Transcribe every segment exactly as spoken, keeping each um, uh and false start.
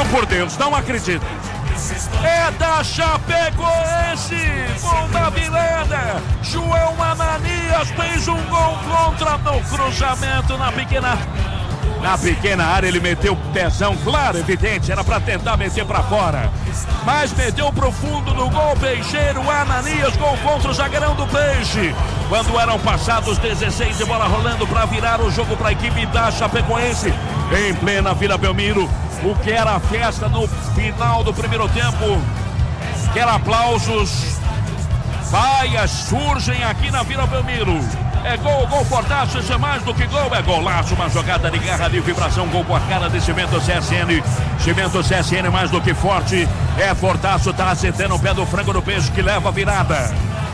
por Deus, não acredito. É da Chapecoense, gol da virada. João Ananias fez um gol contra no cruzamento na pequena... Na pequena área ele meteu pezão, claro, evidente, era para tentar meter para fora. Mas meteu pro fundo do gol, Peixeiro, Ananias, gol contra o zagueirão do Peixe. Quando eram passados dezesseis de bola rolando para virar o jogo para a equipe da Chapecoense. Em plena Vila Belmiro, o que era festa no final do primeiro tempo. Quero aplausos. Vaias surgem aqui na Vila Belmiro. É gol, gol fortaço, isso é mais do que gol, é golaço, uma jogada de garra, de vibração, gol com a cara de Cimento C S N. Cimento C S N mais do que forte, é fortaço, tá acertando o pé do frango do Peixe que leva a virada.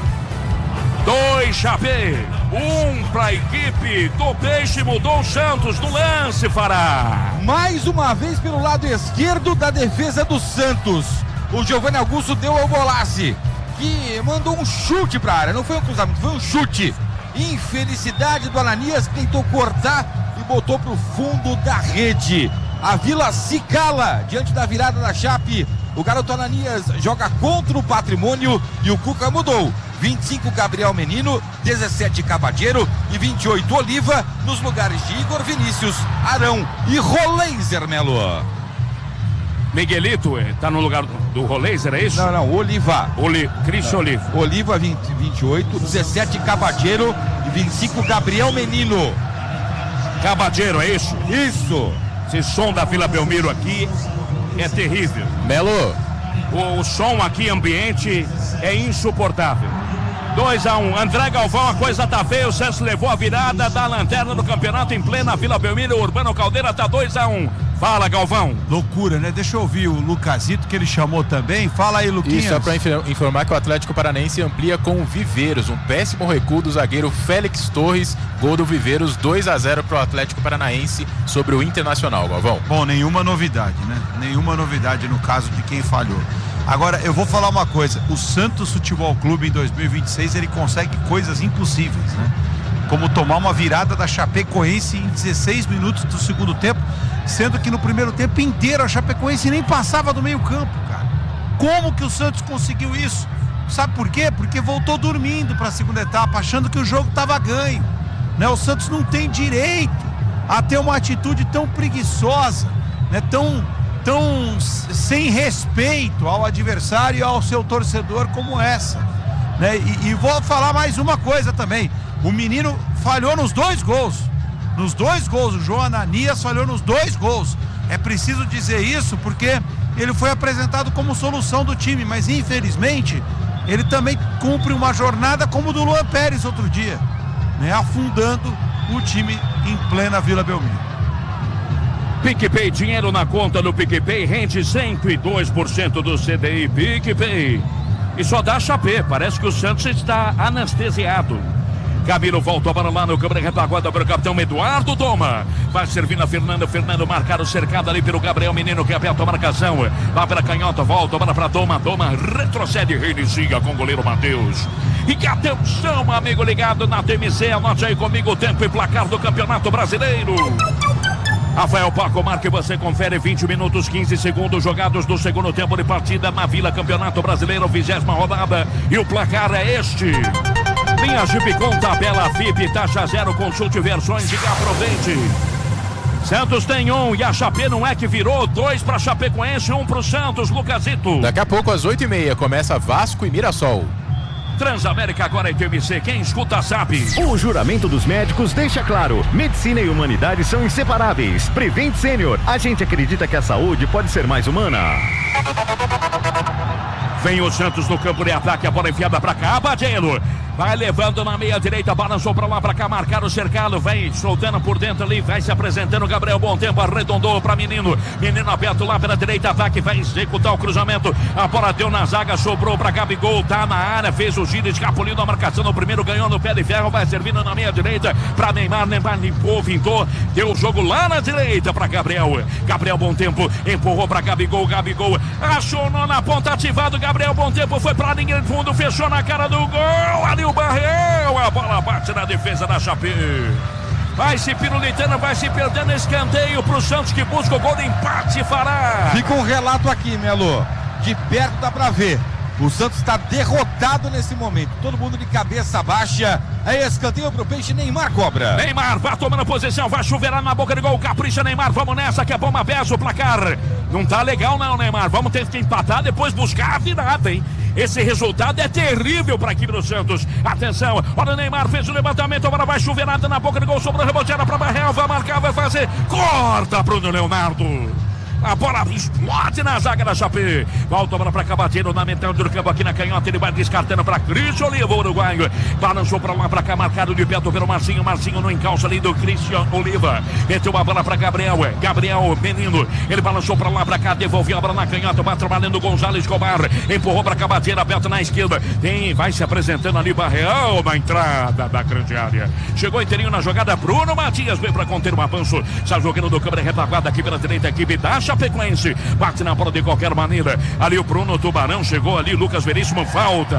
Dois Chapé, um pra equipe do Peixe, mudou o Santos no lance, Fará. Mais uma vez pelo lado esquerdo da defesa do Santos. O Giovanni Augusto deu ao Golassi, que mandou um chute pra área, não foi um cruzamento, foi um chute. Infelicidade do Ananias, que tentou cortar e botou pro fundo da rede. A Vila se cala diante da virada da Chape. O garoto Ananias joga contra o Patrimônio e o Cuca mudou. vinte e cinco Gabriel Menino, dezessete Cabadeiro e vinte e oito Oliva nos lugares de Igor Vinícius, Arão e Roleiser, Melo. Miguelito tá no lugar do, do Roleiser, é isso? Não, não, Oliva. Oli, Cristian Oliva. Oliva, vinte, vinte e oito, dezessete Cabadeiro e vinte e cinco Gabriel Menino. Cabadeiro, é isso? Isso. Esse som da Vila Belmiro aqui é terrível. Melo. O, o som aqui, ambiente, é insuportável. dois a um, André Galvão, a coisa tá feia, o Santos levou a virada da lanterna do campeonato em plena Vila Belmiro, o Urbano Caldeira tá dois a um. Fala, Galvão. Loucura, né? Deixa eu ouvir o Lucasito, que ele chamou também. Fala aí, Luquinhas. E só para informar que o Atlético Paranaense amplia com o Viveiros, um péssimo recuo do zagueiro Félix Torres, gol do Viveiros, dois a zero para o Atlético Paranaense sobre o Internacional, Galvão. Bom, nenhuma novidade, né? Nenhuma novidade no caso de quem falhou. Agora, eu vou falar uma coisa, o Santos Futebol Clube em dois mil e vinte e seis, ele consegue coisas impossíveis, né? Como tomar uma virada da Chapecoense em dezesseis minutos do segundo tempo, sendo que no primeiro tempo inteiro a Chapecoense nem passava do meio campo, cara. Como que o Santos conseguiu isso? Sabe por quê? Porque voltou dormindo para a segunda etapa, achando que o jogo estava ganho, né? O Santos não tem direito a ter uma atitude tão preguiçosa, né? Tão, tão sem respeito ao adversário e ao seu torcedor como essa, né? E, e vou falar mais uma coisa também. O menino falhou nos dois gols. Nos dois gols. O João Ananias falhou nos dois gols. É preciso dizer isso porque ele foi apresentado como solução do time, mas infelizmente ele também cumpre uma jornada como o do Luan Pérez outro dia, né? Afundando o time em plena Vila Belmiro. PicPay, dinheiro na conta do PicPay rende cento e dois por cento do C D I. PicPay. E só dá Chapé. Parece que o Santos está anestesiado. Camilo volta para lá no câmera retaguarda para o capitão Eduardo Toma. Vai servindo a Fernando. Fernando marcar o cercado ali pelo Gabriel Menino que aperta a marcação. Lá pela canhota, volta para para Toma. Toma retrocede, reinicia com o goleiro Matheus. E atenção, amigo ligado na T M C. Anote aí comigo o tempo e placar do Campeonato Brasileiro. Rafael Paco marca e você confere vinte minutos, quinze segundos jogados do segundo tempo de partida na Vila Campeonato Brasileiro, vigésima rodada. E o placar é este. Linha Jeep com tabela F I P, taxa zero, consulte versões e aproveite. Santos tem um e a Chapé não é que virou, dois para Chapecoense, um para o Santos, Lucasito. Daqui a pouco às oito e meia começa Vasco e Mirassol. Transamérica agora é T M C, quem escuta sabe. O juramento dos médicos deixa claro, medicina e humanidade são inseparáveis. Prevent Senior, a gente acredita que a saúde pode ser mais humana. Vem o Santos no campo de ataque, a bola enfiada pra cá, Abadielo. Vai levando na meia direita, balançou pra lá, pra cá, marcar o cercado, vem soltando por dentro ali, vai se apresentando, Gabriel Bom Tempo, arredondou pra Menino, Menino aberto lá pela direita, ataque, vai executar o cruzamento, a bola deu na zaga, sobrou pra Gabigol, tá na área, fez o giro, escapuliu a marcação no primeiro, ganhou no pé de ferro, vai servindo na meia direita, pra Neymar, Neymar limpou, pintou, deu o jogo lá na direita pra Gabriel, Gabriel Bom Tempo, empurrou pra Gabigol, Gabigol, acionou na ponta, ativado, Gabriel Bom Tempo, foi pra linha de fundo, fechou na cara do gol, ali o Barreiro, a bola bate na defesa da Chapé. vai se pirulitando, vai se perdendo. Escanteio pro Santos que busca o gol de empate. Fará. Fica um relato aqui, Melo. De perto dá pra ver. O Santos está derrotado nesse momento. Todo mundo de cabeça baixa. É escanteio pro Peixe. Neymar cobra. Neymar vai tomando posição. Vai chuveirar na boca de gol. Capricha, Neymar. Vamos nessa que é bomba pesa o placar. Não tá legal não, Neymar. Vamos ter que empatar, depois buscar a virada, hein? Esse resultado é terrível para a equipe do Santos. Atenção, olha o Neymar, fez o levantamento, agora vai chuveirada na boca do gol, sobrou rebote, era para Barrel, vai marcar, vai fazer, corta Bruno Leonardo. A bola explode na zaga da Chape. Volta a bola para Cabateiro na metade do campo aqui na canhota. Ele vai descartando para Cristian Oliva, o uruguaio. Balançou para lá, para cá, marcado de perto pelo Marcinho. Marcinho no encalço ali do Cristian Oliva. Meteu a bola para Gabriel. Gabriel, menino. Ele balançou para lá, para cá, devolveu a bola na canhota. Vai trabalhando o Gonzalo Escobar. Empurrou para Cabateiro, aberto na esquerda. Tem, vai se apresentando ali Barreal na entrada da grande área. Chegou inteirinho na jogada. Bruno Matias veio para conter o avanço. Está jogando do câmera retaguarda aqui pela direita. A equipe da Chapecoense, bate na bola de qualquer maneira. Ali o Bruno Tubarão chegou ali, Lucas Veríssimo, falta.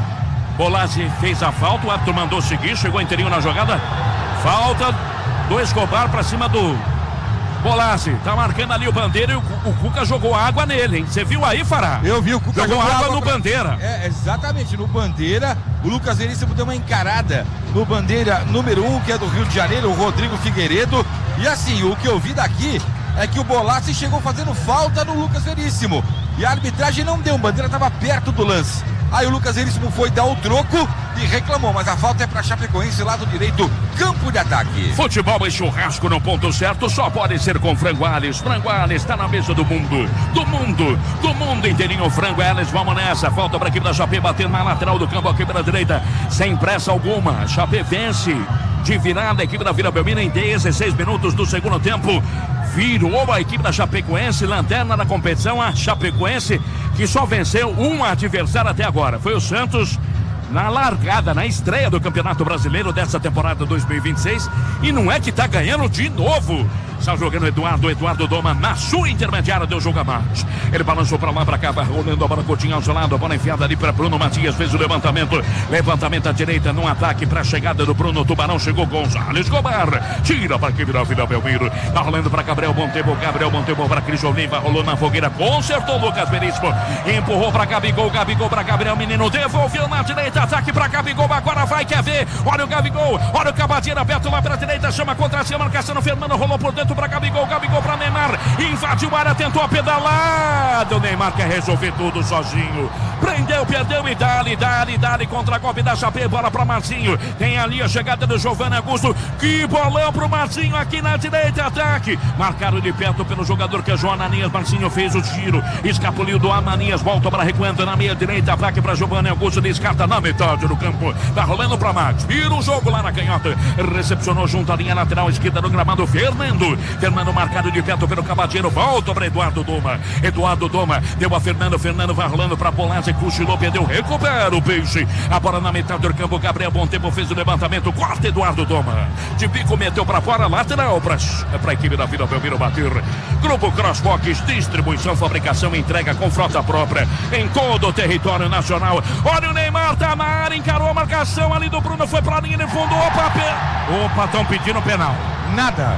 Bolazzi fez a falta, o árbitro mandou seguir, chegou inteirinho na jogada. Falta do Escobar para cima do Bolazzi. Tá marcando ali o Bandeira e o, o Cuca jogou água nele, hein? Você viu aí, Fará? Eu vi o Cuca jogou água, água no pra... Bandeira. É, exatamente, no Bandeira. O Lucas Veríssimo deu uma encarada no Bandeira número um, que é do Rio de Janeiro, o Rodrigo Figueiredo. E assim, o que eu vi daqui é que o Bolazzi chegou fazendo falta no Lucas Veríssimo. E a arbitragem não deu, o Bandeira estava perto do lance. Aí o Lucas Veríssimo foi dar o troco e reclamou, mas a falta é para Chapecoense, lado direito, campo de ataque. Futebol e churrasco no ponto certo só pode ser com Frango Alves. Frango Alves está na mesa do mundo, do mundo, do mundo inteirinho. Frango Alves, vamos nessa. Falta para a equipe da Chape bater na lateral do campo aqui pela direita, sem pressa alguma. Chape vence de virada a equipe da Vila Belmiro em dezesseis minutos do segundo tempo. Virou a equipe da Chapecoense, lanterna da competição, a Chapecoense, que só venceu um adversário até agora. Foi o Santos na largada, na estreia do Campeonato Brasileiro dessa temporada dois mil e vinte e seis. E não é que tá ganhando de novo. Está jogando Eduardo, Eduardo Doma na sua intermediária, deu jogo a mais. Ele balançou para lá, para cá, vai rolando a bola, Coutinho ao seu lado, a bola enfiada ali para Bruno Matias, fez o levantamento, levantamento à direita, no ataque para a chegada do Bruno Tubarão, chegou Gonzalo Escobar, tira para que virou a Vila Belmiro, tá rolando para Gabriel Montebo, Gabriel Montebo para Cristian Oliva, rolou na fogueira, consertou Lucas Veríssimo, empurrou para Gabigol, Gabigol para Gabriel Menino, devolveu na direita, ataque para Gabigol, agora vai, quer ver, olha o Gabigol, olha o Cabadeira aberto lá pela direita, chama contra a marcação, Fernando rolou por dentro para Gabigol, Gabigol para Neymar, invadiu a área, tentou a pedalada, o Neymar quer resolver tudo sozinho, prendeu, perdeu e dali, dali, dali, contra golpe da Chape, bola para Marcinho, tem ali a chegada do Giovanni Augusto, que bolão pro Marcinho aqui na direita, ataque, marcado de perto pelo jogador que é João Ananias, Marcinho fez o tiro, escapuliu do Ananias, volta para recuando na meia direita, ataque para Giovanni Augusto, descarta na metade do campo, tá rolando para Max, vira o jogo lá na canhota, recepcionou junto à linha lateral esquerda do gramado, Fernando, Fernando marcado de perto pelo Cabadeiro, volta para Eduardo Doma, Eduardo Doma, deu a Fernando, Fernando vai rolando para Bolazzi, cochilou, perdeu, recupera o Peixe, a bola na metade do campo, Gabriel Montebo fez o levantamento, corta Eduardo Doma, de bico meteu para fora, lateral para a equipe da Vila Belmiro bater, Grupo Crossbox, distribuição, fabricação e entrega com frota própria em todo o território nacional. Olha o Neymar, tá na área, encarou a marcação ali do Bruno, foi para a linha de fundo, opa, pe... opa, estão pedindo penal. Nada.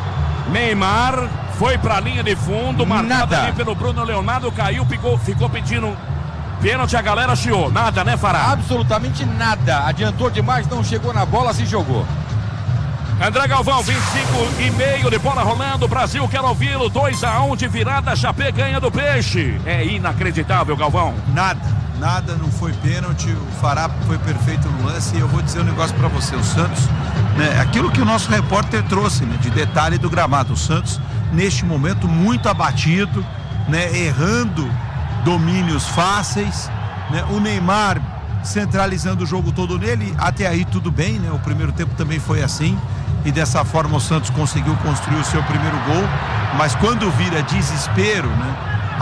Neymar foi para a linha de fundo, marcado ali pelo Bruno Leonardo, caiu, ficou, ficou pedindo pênalti, a galera chiou. Nada, né, Fará? Absolutamente nada. Adiantou demais, não chegou na bola, se jogou. André Galvão, vinte e cinco e meio de bola rolando, Brasil quer ouvi-lo, dois a um de virada, Chape ganha do Peixe. É inacreditável, Galvão. Nada, nada, não foi pênalti, o Fará foi perfeito no lance e eu vou dizer um negócio pra você, o Santos, né, aquilo que o nosso repórter trouxe, né, de detalhe do gramado, o Santos neste momento muito abatido, né, errando domínios fáceis, né, o Neymar centralizando o jogo todo nele, até aí tudo bem, né, o primeiro tempo também foi assim, e dessa forma o Santos conseguiu construir o seu primeiro gol, mas quando vira desespero, né,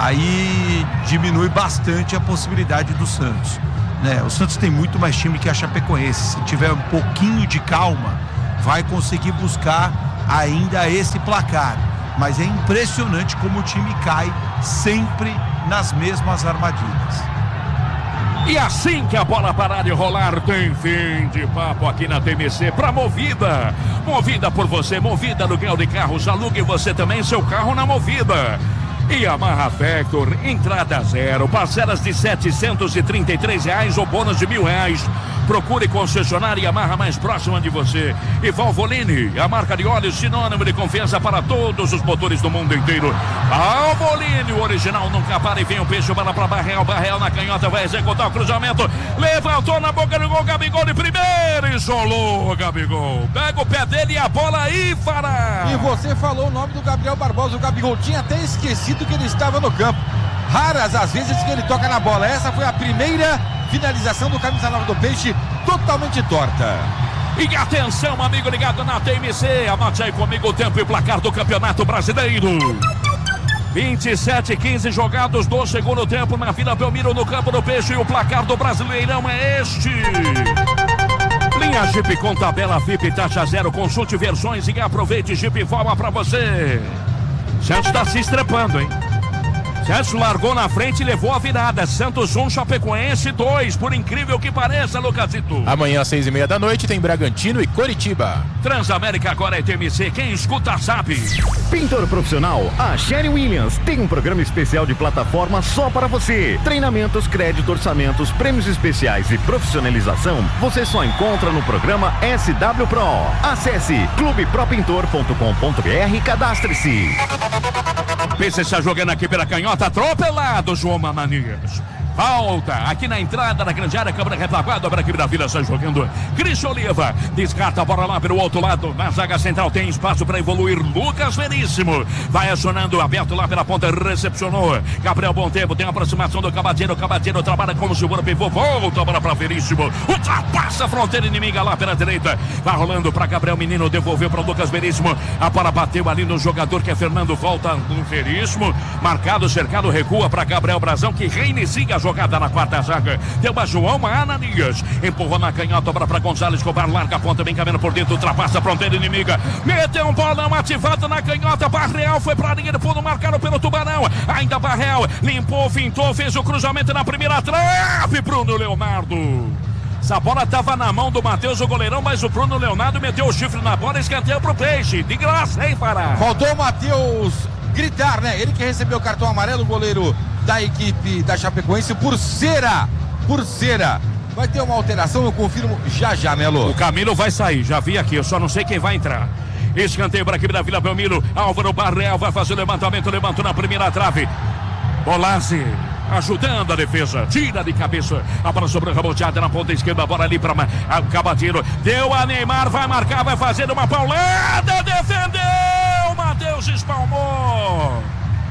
aí diminui bastante a possibilidade do Santos, né? O Santos tem muito mais time que a Chapecoense, se tiver um pouquinho de calma, vai conseguir buscar ainda esse placar, mas é impressionante como o time cai sempre nas mesmas armadilhas. E assim que a bola parar de rolar, tem fim de papo aqui na T M C para Movida. Movida por você, Movida aluguel de carros, alugue você também seu carro na Movida. E Yamaha Vector, entrada zero, parcelas de setecentos e trinta e três reais ou bônus de mil reais. Procure concessionária Yamaha mais próxima de você. E Valvoline, a marca de óleo sinônimo de confiança para todos os motores do mundo inteiro. Valvoline, o original nunca para e vem o peixe, bola para Barreal, Barreal na canhota, vai executar o cruzamento. Levantou na boca do gol, Gabigol de primeira, isolou o Gabigol. Pega o pé dele e a bola aí, Fará. E você falou o nome do Gabriel Barbosa, o Gabigol tinha até esquecido que ele estava no campo. Raras as vezes que ele toca na bola. Essa foi a primeira finalização do camisa nove do Peixe, totalmente torta. E atenção, amigo ligado na T M C, anote aí comigo o tempo e placar do Campeonato Brasileiro. vinte e sete, quinze jogados do segundo tempo na Vila Belmiro, no campo do Peixe, e o placar do Brasileirão é este. Linha Jeep com tabela V I P, taxa zero, consulte versões e aproveite. Jeep informa pra você. Santos tá se estrepando, hein? Santos largou na frente e levou a virada. Santos um, Chapecoense dois. Por incrível que pareça, Lucasito. Amanhã às seis e meia da noite tem Bragantino e Coritiba. Transamérica agora é T M C. Quem escuta sabe. Pintor profissional, a Sherry Williams tem um programa especial de plataforma só para você. Treinamentos, crédito, orçamentos, prêmios especiais e profissionalização você só encontra no programa S W Pro. Acesse clube pro pintor ponto com ponto b r e cadastre-se. Pensa está jogando aqui pela canhota, atropelado, João Mamanias. Falta aqui na entrada da grande área, câmera retaguarda para a equipe da Vila, está jogando Cristo Oliva, descarta a bola lá pelo outro lado, na zaga central tem espaço para evoluir, Lucas Veríssimo, vai acionando, aberto lá pela ponta, recepcionou, Gabriel Bom Tempo, tem a aproximação do Cabadeiro, Cabadeiro trabalha como segura pivô, volta a bola para Veríssimo, ultrapassa a fronteira inimiga lá pela direita, vai rolando para Gabriel Menino, devolveu para Lucas Veríssimo, a bola bateu ali no jogador que é Fernando, volta no Veríssimo, marcado, cercado, recua para Gabriel Brazão, que reinicia a jogada na quarta zaga, deu a João Ananias, empurrou na canhota para Gonzalo Escobar, larga a ponta, bem caminhando por dentro, ultrapassa a fronteira inimiga, meteu um bolão ativado na canhota, Barreal foi para a linha de fundo, marcado pelo Tubarão, ainda Barreal, limpou, fintou, fez o cruzamento na primeira trave, Bruno Leonardo. Essa bola estava na mão do Matheus, o goleirão, mas o Bruno Leonardo meteu o chifre na bola e escanteio pro Peixe, de graça, hein, Pará? Faltou o Matheus gritar, né? Ele que recebeu o cartão amarelo, o goleiro da equipe da Chapecoense, por cera, por cera. Vai ter uma alteração, eu confirmo já já, Melo. O Camilo vai sair, já vi aqui, eu só não sei quem vai entrar. Escanteio para a equipe da Vila Belmiro, Álvaro Barreal vai fazer o levantamento, levantou na primeira trave. Bolazzi ajudando a defesa, tira de cabeça, a bola sobre a reboteada na ponta esquerda, a bola ali para o Cabadeiro, deu a Neymar, vai marcar, vai fazer uma paulada, defendeu, Matheus espalmou.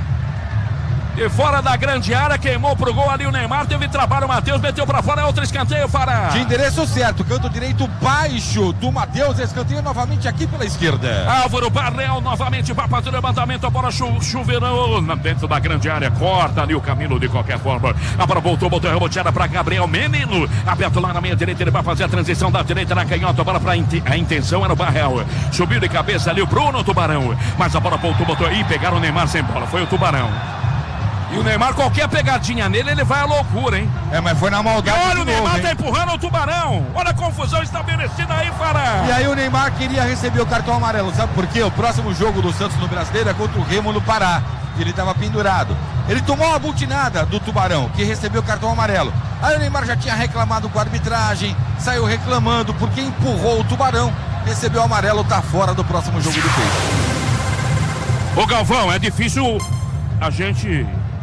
E fora da grande área, queimou pro gol ali o Neymar, teve trabalho, o Matheus meteu pra fora, é outro escanteio, Fará. De endereço certo, canto direito baixo do Matheus, escanteio novamente aqui pela esquerda. Álvaro Barreal novamente vai fazer o levantamento, a bola chu chuveirou dentro da grande área, corta ali o Camilo de qualquer forma. A bola voltou, botou a reboteada pra Gabriel Menino, aberto lá na meia direita, ele vai fazer a transição da direita na canhota, a bola pra in a intenção era o Barreal, subiu de cabeça ali o Bruno Tubarão, mas a bola voltou, botou e pegaram o Neymar sem bola, foi o Tubarão. E o Neymar, qualquer pegadinha nele, ele vai à loucura, hein? É, mas foi na maldade. E olha, o Neymar novo, tá empurrando o Tubarão. Olha a confusão estabelecida aí, Fará. E aí o Neymar queria receber o cartão amarelo. Sabe por quê? O próximo jogo do Santos no Brasileiro é contra o Remo no Pará. Ele estava pendurado. Ele tomou uma butinada do Tubarão, que recebeu o cartão amarelo. Aí o Neymar já tinha reclamado com a arbitragem, saiu reclamando porque empurrou o Tubarão. Recebeu o amarelo, tá fora do próximo jogo do Peixe. Ô Galvão, é difícil a gente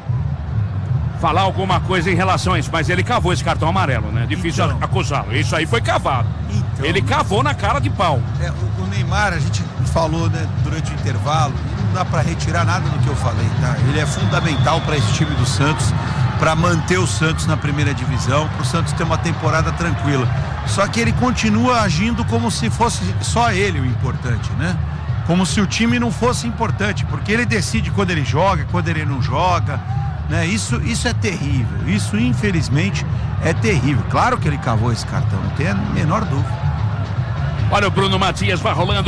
falar alguma coisa em relação a isso, mas ele cavou esse cartão amarelo, né? Difícil então acusá-lo. Isso aí foi cavado. Então, ele cavou na cara de pau. É, o, o Neymar, a gente falou, né, durante o intervalo, não dá pra retirar nada do que eu falei, tá? Ele é fundamental para esse time do Santos, para manter o Santos na primeira divisão, para o Santos ter uma temporada tranquila. Só que ele continua agindo como se fosse só ele o importante, né? Como se o time não fosse importante, porque ele decide quando ele joga, quando ele não joga. Né? Isso, isso é terrível, isso infelizmente é terrível. Claro que ele cavou esse cartão, não tem a menor dúvida. Olha o Bruno Matias, vai rolando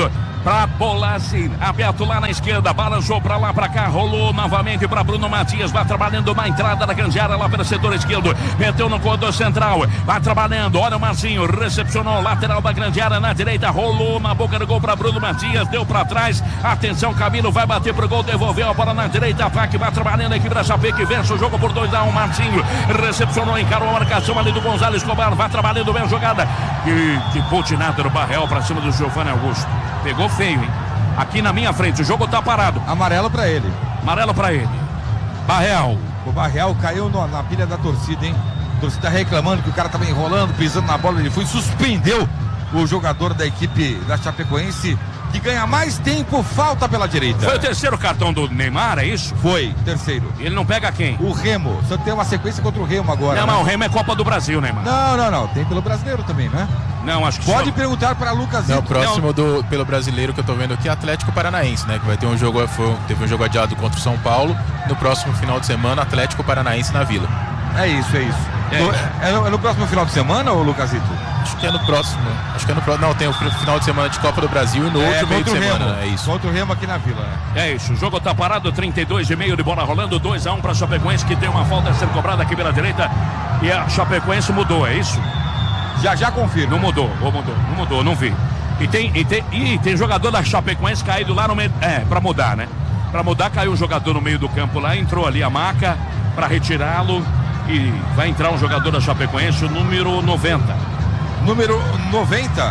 Pra Bolassi, aberto lá na esquerda, balançou pra lá, pra cá, rolou novamente pra Bruno Matias, vai trabalhando uma entrada da grande área lá pelo setor esquerdo, meteu no corredor central, vai trabalhando, olha o Marcinho, recepcionou, lateral da grande área na direita, rolou na boca do gol pra Bruno Matias, deu pra trás, atenção, Camilo vai bater pro gol, devolveu a bola na direita, ataque, vai trabalhando a equipe da Chape que vence o jogo por dois a um, Marcinho, recepcionou, encarou a marcação ali do Gonzalo Escobar, vai trabalhando bem a jogada, que, que putinada do Barreal pra cima do Giovanni Augusto. Pegou feio, hein? Aqui na minha frente, o jogo tá parado. Amarelo pra ele. Amarelo pra ele. Barreal. O Barreal caiu no, na pilha da torcida, hein? A torcida reclamando que o cara tava enrolando, pisando na bola. Ele foi, suspendeu o jogador da equipe da Chapecoense, que ganha mais tempo, falta pela direita. Foi o terceiro cartão do Neymar, é isso? Foi, terceiro. Ele não pega quem? O Remo. Só tem uma sequência contra o Remo agora. Não, né? mas o Remo é Copa do Brasil, Neymar. Não, não, não. Tem pelo brasileiro também, né? Não, acho que Pode só... perguntar para Lucas Não, Zito. o próximo do, pelo brasileiro que eu tô vendo aqui é Atlético Paranaense, né? Que vai ter um jogo, foi, teve um jogo adiado contra o São Paulo. No próximo final de semana, Atlético Paranaense na Vila. É isso, é isso. É, no, isso. é, no, é no próximo final de semana, ô Lucasito? Acho que é no próximo. Acho que é no próximo. Não, tem o final de semana de Copa do Brasil e no É, outro meio de contra o semana. Remo. É isso. Contra o Remo aqui na Vila, né? É isso, o jogo tá parado, trinta e dois e meio de bola rolando, dois a um para Chapecoense, que tem uma falta a ser cobrada aqui pela direita. E a Chapecoense mudou, é isso? Já, já confirmo. Não mudou, ou mudou, não mudou, não vi. E tem, e tem, e tem jogador da Chapecoense caído lá no meio. É, pra mudar, né? Pra mudar, caiu um jogador no meio do campo lá, entrou ali a maca pra retirá-lo. E vai entrar um jogador da Chapecoense, o número noventa. Número noventa?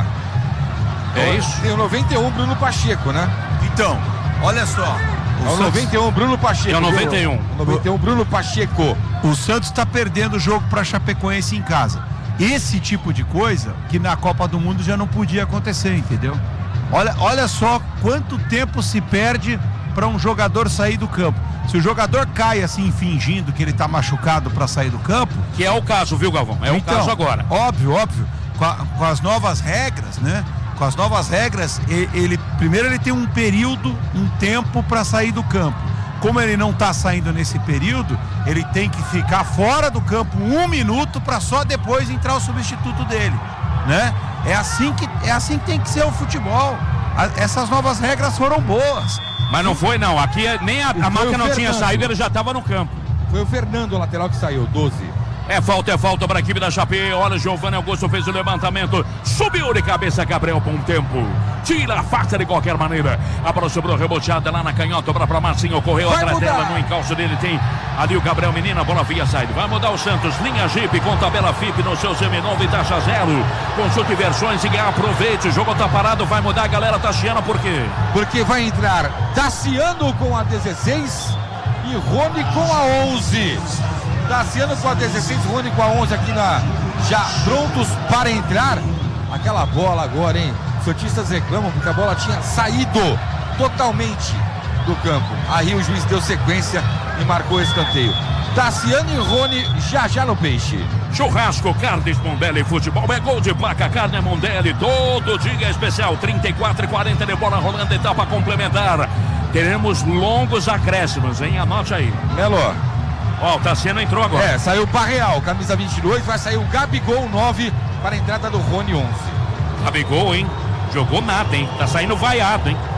É isso? Tem o noventa e um, Bruno Pacheco, né? Então, olha só. É o noventa e um, Bruno Pacheco. É o noventa e um. O noventa e um, Bruno Pacheco. O Santos está perdendo o jogo para Chapecoense em casa. Esse tipo de coisa que na Copa do Mundo já não podia acontecer, entendeu? Olha, olha só quanto tempo se perde para um jogador sair do campo. Se o jogador cai assim, fingindo que ele está machucado para sair do campo... Que é o caso, viu, Galvão? É então, o caso agora. Óbvio, óbvio. Com, a, com as novas regras, né? Com as novas regras, ele, ele primeiro ele tem um período, um tempo para sair do campo. Como ele não está saindo nesse período, ele tem que ficar fora do campo um minuto para só depois entrar o substituto dele, né? É assim que, é assim que tem que ser o futebol. A, essas novas regras foram boas. Mas não foi, não. Aqui nem a, a máquina não tinha saído, ele já estava no campo. Foi o Fernando, o lateral, que saiu, doze. É falta, é falta para a equipe da Chape. Olha, Giovanni Augusto fez o levantamento. Subiu de cabeça Gabriel por um tempo. Tira a faca de qualquer maneira. A bola sobrou reboteada lá na canhota para Marcinho. Correu Vai atrás mudar. dela. No encalço dele tem ali o Gabriel Menino. A bola via saída. Vai mudar o Santos. Linha Jeep com tabela F I P no seu seminovo e taxa zero. Consulte versões e aproveite. O jogo tá parado. Vai mudar. A galera tá chiando por quê? Porque vai entrar Tassiano com a dezesseis e Rony com a onze. Tassiano com a dezesseis, Rony com a onze aqui na, já prontos para entrar. Aquela bola agora, hein? Os santistas reclamam porque a bola tinha saído totalmente do campo. Aí o juiz deu sequência e marcou escanteio. Tassiano e Rony já já no peixe. Churrasco, Carnes Mondelli, futebol é gol de placa, Carne Mondelli, todo dia é especial, trinta e quatro e quarenta de bola rolando, etapa complementar. Teremos longos acréscimos, hein? Anote aí. Melo. Ó, o Tassiano entrou agora. É, saiu o Barreal, camisa vinte e dois, vai sair o Gabigol nove para a entrada do Rony onze. Gabigol, hein? Jogou nada, hein? Tá saindo vaiado, hein?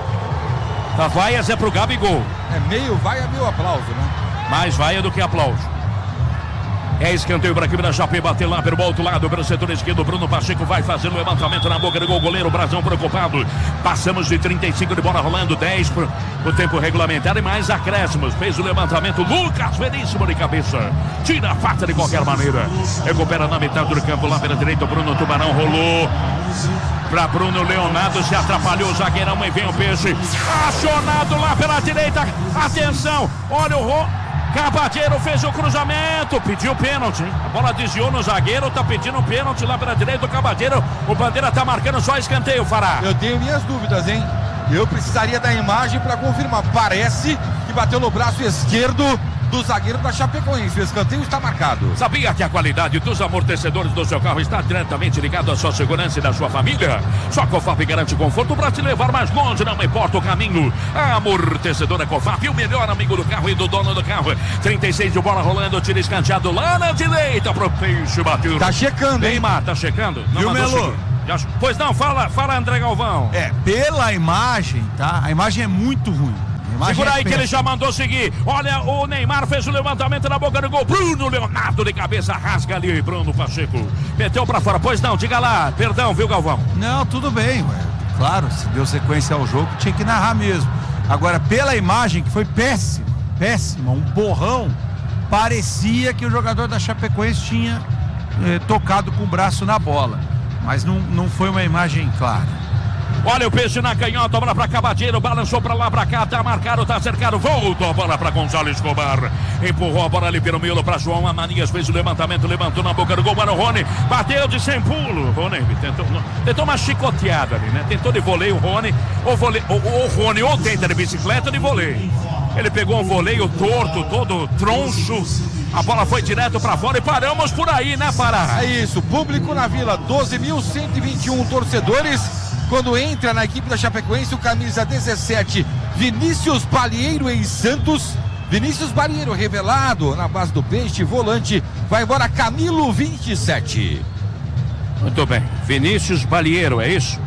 Tá vaias é pro Gabigol. É meio vai, é meio aplauso, né? Mais vaia do que aplauso. É escanteio para a equipe da Chape, bater lá pelo outro lado, pelo setor esquerdo. Bruno Pacheco vai fazer o levantamento na boca do gol. Goleiro Brazão preocupado. Passamos de trinta e cinco de bola rolando, dez para o tempo regulamentar e mais acréscimos. Fez o levantamento. Lucas Veríssimo de cabeça. Tira a faca de qualquer maneira. Recupera na metade do campo lá pela direita. O Bruno Tubarão rolou para Bruno Leonardo, se atrapalhou o zagueirão e vem o peixe. Acionado lá pela direita. Atenção, olha o Rô. Cabadeiro fez o cruzamento, pediu pênalti, hein? A bola desviou no zagueiro, tá pedindo pênalti lá pela direita do Cabadeiro. O Bandeira tá marcando só escanteio, Fará. Eu tenho minhas dúvidas, hein? Eu precisaria da imagem para confirmar. Parece que bateu no braço esquerdo do zagueiro da Chapecoense. O escanteio está marcado. Sabia que a qualidade dos amortecedores do seu carro está diretamente ligada à sua segurança e da sua família? Só a Cofap garante conforto para te levar mais longe, não importa o caminho. A amortecedora Cofap, o melhor amigo do carro e do dono do carro. trinta e seis de bola rolando, tiro escanteado lá na direita pro peixe bater. Tá checando, hein? Neymar, tá checando? Não Viu, mandou Melo? seguir. Já, pois não, fala, fala André Galvão. É, pela imagem, tá? A imagem é muito ruim. Segura é aí que ele já mandou seguir. Olha, o Neymar fez o levantamento na boca do gol. Bruno Leonardo de cabeça rasga ali. Bruno Pacheco meteu pra fora. Pois não, diga lá. Perdão, viu, Galvão? Não, tudo bem, ué. Claro, se deu sequência ao jogo, tinha que narrar mesmo. Agora, pela imagem, que foi péssima, péssima, um borrão, parecia que o jogador da Chapecoense tinha eh, tocado com o braço na bola. Mas não, não foi uma imagem clara. Olha o peixe na canhota, bola pra Cavadeiro, balançou pra lá, pra cá, tá marcado, tá cercado, voltou a bola pra Gonzalo Escobar, empurrou a bola ali pelo miolo pra João Amanias, fez o levantamento, levantou na boca do gol para o Rony, bateu de sem pulo, Rony tentou, tentou uma chicoteada ali, né, tentou de voleio o Rony, ou voleio, ou, ou Rony ou tenta de bicicleta de voleio, ele pegou um voleio torto, todo troncho, a bola foi direto pra fora e paramos por aí, né, Pará? É isso, público na Vila, doze mil cento e vinte e um torcedores. Quando entra na equipe da Chapecoense, o camisa dezessete, Vinícius Balieiro em Santos. Vinícius Balieiro revelado na base do peixe, volante, vai embora Camilo, vinte e sete. Muito bem, Vinícius Balieiro, é isso?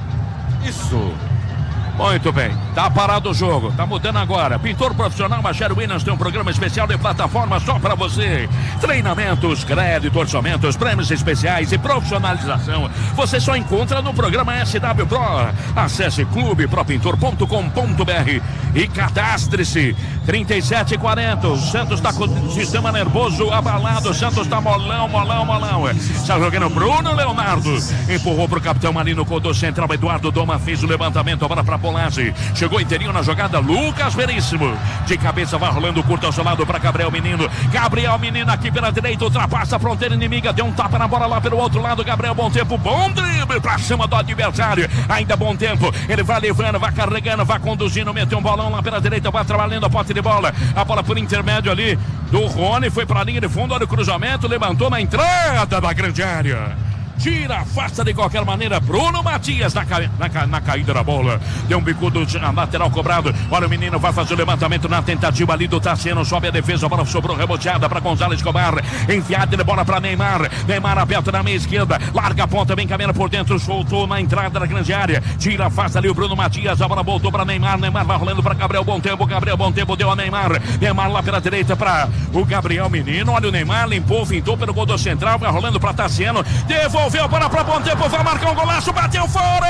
Isso. Muito bem, tá parado o jogo, tá mudando agora. Pintor profissional Machado Williams tem um programa especial de plataforma só pra você. Treinamentos, crédito, orçamentos, prêmios especiais e profissionalização. Você só encontra no programa S W Pro. Acesse clube pro pintor ponto com ponto b r e cadastre-se. trinta e sete e quarenta, o Santos tá com o sistema nervoso abalado. O Santos tá molão, molão, molão. Está jogando Bruno Leonardo. Empurrou pro capitão Marino Codô central. Eduardo Doma fez o levantamento, agora pra Polazzi, chegou inteirinho na jogada, Lucas Veríssimo, de cabeça vai rolando curto ao seu lado para Gabriel Menino, Gabriel Menino aqui pela direita, ultrapassa a fronteira inimiga, deu um tapa na bola lá pelo outro lado, Gabriel, bom tempo, bom drible pra cima do adversário, ainda bom tempo, ele vai levando, vai carregando, vai conduzindo, meteu um bolão lá pela direita, vai trabalhando a posse de bola, a bola por intermédio ali do Rony, foi para a linha de fundo, olha o cruzamento, levantou na entrada da grande área. Tira, afasta de qualquer maneira. Bruno Matias na, ca... na, ca... na caída da bola. Deu um bicudo na lateral cobrado. Olha o menino, vai fazer o levantamento na tentativa ali do Tassiano. Sobe a defesa, a bola sobrou reboteada para Gonzalo Escobar. Enfiada de bola para Neymar. Neymar aberto na meia esquerda. Larga a ponta, vem caminhando por dentro. Soltou na entrada da grande área. Tira, afasta ali o Bruno Matias. A bola voltou para Neymar. Neymar vai rolando para Gabriel Bom Tempo. Gabriel Bom Tempo deu a Neymar. Neymar lá pela direita para o Gabriel Menino. Olha o Neymar, limpou, fintou pelo gol do central. Vai rolando para Tassiano. Devolveu a bola para Bom Tempo. Vai marcar um golaço. Bateu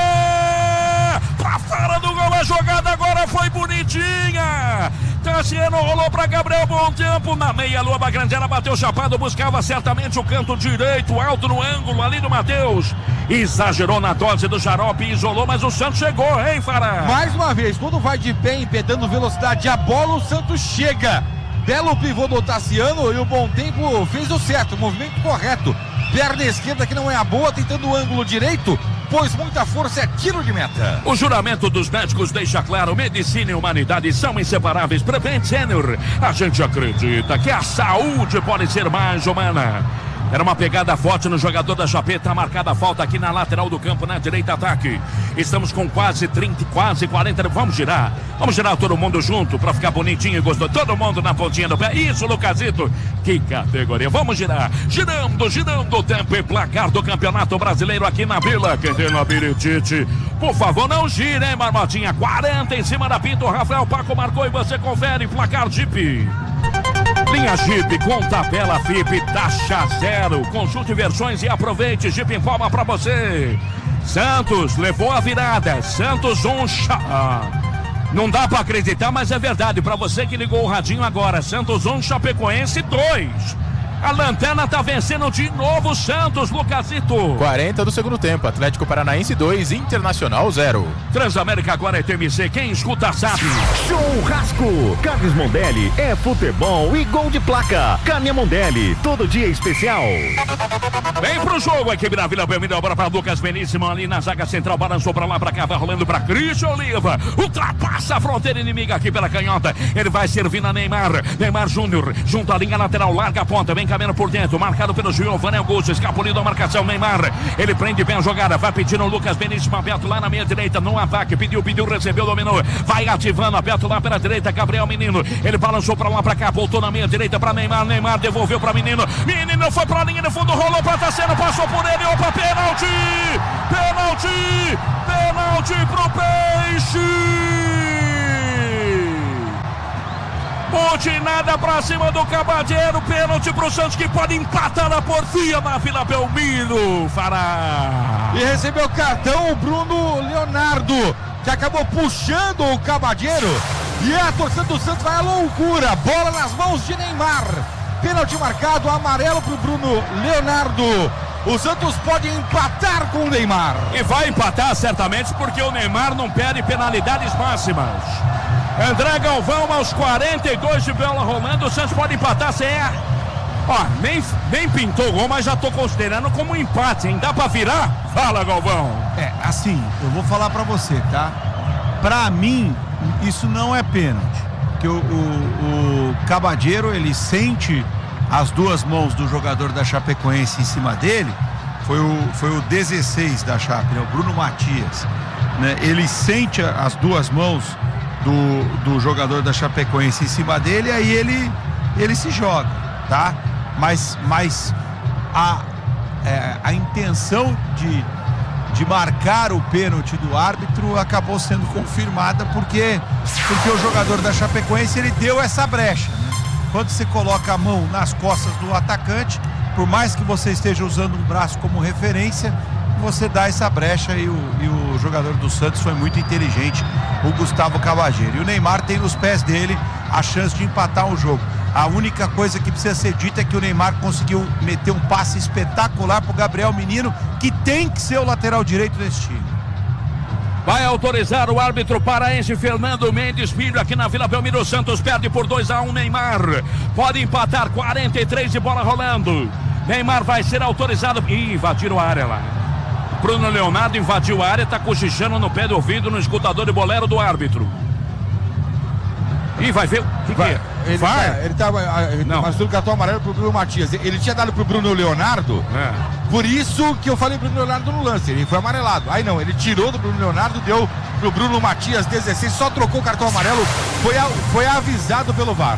fora. Pra fora do gol. A jogada agora foi bonitinha. Tassiano rolou para Gabriel Bom Tempo. Na meia lua da grande área. Bateu chapado. Buscava certamente o canto direito. Alto no ângulo ali do Matheus. Exagerou na dose do xarope. Isolou. Mas o Santos chegou, hein, Fará? Mais uma vez, quando vai de pé, impedando velocidade a bola, o Santos chega. Belo pivô do Tassiano e o Bom Tempo fez o certo, o movimento correto. Perna esquerda que não é a boa, tentando o ângulo direito, pois muita força é tiro de meta. O juramento dos médicos deixa claro, medicina e humanidade são inseparáveis. Prevent Senior, a gente acredita que a saúde pode ser mais humana. Era uma pegada forte no jogador da Chapeta, tá marcada a falta aqui na lateral do campo, na direita ataque. Estamos com quase trinta, quase quarenta, vamos girar. Vamos girar todo mundo junto para ficar bonitinho e gostoso. Todo mundo na pontinha do pé. Isso, Lucasito. Que categoria. Vamos girar. Girando, girando o tempo e placar do Campeonato Brasileiro aqui na Vila. Quem tem labirintite, por favor, não gire, hein, Marmotinha. quarenta em cima da Pinto. Rafael Paco marcou e você confere. Placar Jeep. Linha Jeep com tabela F I P, taxa zero. Consulte versões e aproveite. Jeep em palma pra você. Santos levou a virada. Santos um chá. Não dá pra acreditar, mas é verdade. Pra você que ligou o radinho agora. Santos um, Chapecoense dois. A lanterna tá vencendo de novo o Santos, Lucasito. quarenta do segundo tempo. Atlético Paranaense dois, Internacional zero. Transamérica agora é T M C. Quem escuta sabe. Churrasco. Carnes Mondelli é futebol e gol de placa. Carne Mondelli, todo dia especial. Vem pro jogo, a equipe da Vila Belmiro. Agora para Lucas Beníssimo ali na zaga central. Balançou pra lá, pra cá, vai rolando pra Cristian Oliva. Ultrapassa a fronteira inimiga aqui pela canhota. Ele vai servir na Neymar. Neymar Júnior, junto à linha lateral, larga a ponta. Vem deslocamento por dentro, marcado pelo Giovanni Augusto, escapulido a marcação, Neymar, ele prende bem a jogada, vai pedindo o Lucas Benício, aberto lá na meia direita, no ataque, pediu, pediu, recebeu, dominou, vai ativando, aberto lá pela direita, Gabriel Menino, ele balançou pra lá, pra cá, voltou na meia direita pra Neymar, Neymar devolveu pra Menino, Menino foi pra linha de fundo, rolou pra Tassiano, passou por ele, opa, pênalti, pênalti, pênalti pro Peixe. Butinada pra cima do Cabadeiro, pênalti pro Santos que pode empatar na porfia na Vila Belmiro, Fará. E recebeu cartão o Bruno Leonardo, que acabou puxando o Cabadeiro, e a torcida do Santos vai à loucura, bola nas mãos de Neymar, pênalti marcado, amarelo pro Bruno Leonardo. O Santos pode empatar com o Neymar. E vai empatar certamente porque o Neymar não perde penalidades máximas. André Galvão aos quarenta e dois de bola rolando, o Santos pode empatar sem é. Ó, nem, nem pintou o gol, mas já tô considerando como um empate, hein? Dá pra virar? Fala, Galvão. É, assim, eu vou falar pra você, tá? Pra mim, isso não é pênalti. Porque o, o, o Cabadeiro, ele sente as duas mãos do jogador da Chapecoense em cima dele. Foi o, foi o dezesseis da Chape, né? O Bruno Matias, né? Ele sente as duas mãos Do, do jogador da Chapecoense em cima dele, aí ele, ele se joga, tá? Mas, mas a, é, a intenção de, de marcar o pênalti do árbitro acabou sendo confirmada porque, porque o jogador da Chapecoense, ele deu essa brecha, né? Quando você coloca a mão nas costas do atacante, por mais que você esteja usando um braço como referência, você dá essa brecha, e o, e o jogador do Santos foi muito inteligente, o Gustavo Cabadeiro. E o Neymar tem nos pés dele a chance de empatar o jogo. A única coisa que precisa ser dita é que o Neymar conseguiu meter um passe espetacular pro Gabriel Menino, que tem que ser o lateral direito desse time. Vai autorizar o árbitro paraense Fernando Mendes Filho aqui na Vila Belmiro. Santos perde por dois a um, Neymar pode empatar, quarenta e três de bola rolando. Neymar vai ser autorizado. Ih, invadiram a área lá. Bruno Leonardo invadiu a área, tá cochichando no pé do ouvido no escutador de bolero do árbitro. Ih, vai ver o que, que é? Ele vai? tá, ele tava, ele Não. mas o cartão amarelo pro Bruno Matias. Ele tinha dado pro Bruno Leonardo, É. por isso que eu falei Bruno Leonardo no lance, ele foi amarelado. Aí não, ele tirou do Bruno Leonardo, deu pro Bruno Matias, dezesseis, só trocou o cartão amarelo, foi, a, foi avisado pelo V A R.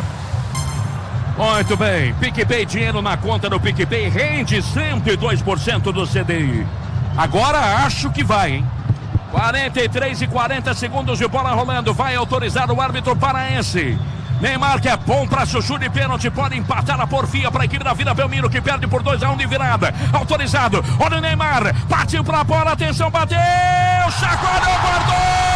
Muito bem, PicPay, dinheiro na conta do PicPay, rende cento e dois por cento do C D I. Agora acho que vai, hein? quarenta e três e quarenta segundos de bola rolando. Vai autorizar o árbitro paraense. Neymar, que é bom para chuchu de pênalti, pode empatar a porfia para a equipe da Vila Belmiro, que perde por dois a um de virada. Autorizado. Olha o Neymar. Partiu para a bola. Atenção, bateu. Chacoalhou, guardou.